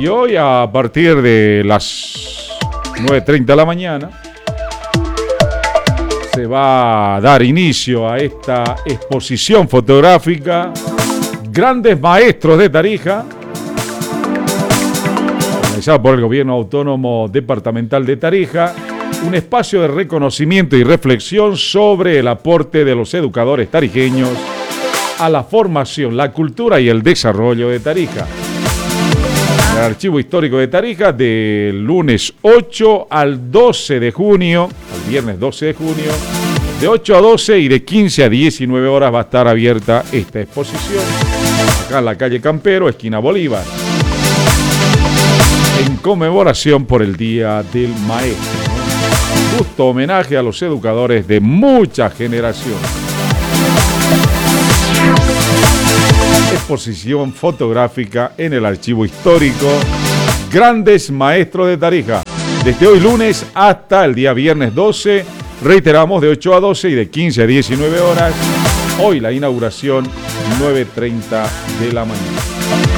Y hoy a partir de las 9:30 de la mañana se va a dar inicio a esta exposición fotográfica Grandes Maestros de Tarija, organizada por el Gobierno Autónomo Departamental de Tarija, un espacio de reconocimiento y reflexión sobre el aporte de los educadores tarijeños a la formación, la cultura y el desarrollo de Tarija. El Archivo Histórico de Tarija, del lunes 8 al 12 de junio, al viernes 12 de junio, de 8 a 12 y de 15 a 19 horas va a estar abierta esta exposición, acá en la calle Campero, esquina Bolívar, en conmemoración por el Día del Maestro. Justo homenaje a los educadores de muchas generaciones. Exposición fotográfica en el Archivo Histórico Grandes Maestros de Tarija, desde hoy lunes hasta el día viernes 12, reiteramos, de 8 a 12 y de 15 a 19 horas, hoy la inauguración 9:30 de la mañana.